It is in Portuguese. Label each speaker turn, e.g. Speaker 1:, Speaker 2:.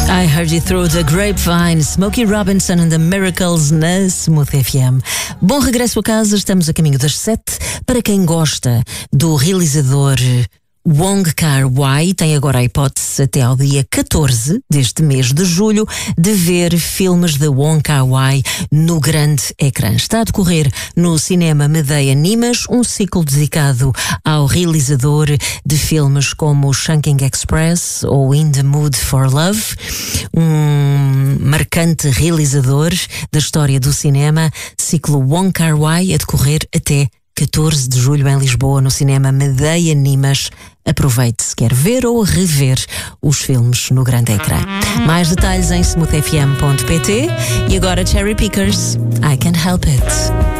Speaker 1: I Heard You Through the Grapevine, Smokey Robinson and the Miracles na Smooth FM. Bom regresso a casa, estamos a caminho das 7. Para quem gosta do realizador Wong Kar-wai, tem agora a hipótese até ao dia 14 deste mês de julho de ver filmes de Wong Kar-wai no grande ecrã. Está a decorrer no Cinema Medeia Nimas um ciclo dedicado ao realizador de filmes como Chungking Express ou In the Mood for Love, um marcante realizador da história do cinema. Ciclo Wong Kar-wai a decorrer até 14 de julho em Lisboa, no Cinema Medeia Nimas. Aproveite se quer ver ou rever os filmes no grande ecrã. Mais detalhes em smoothfm.pt. E agora Cherry Pickers, I Can't Help It.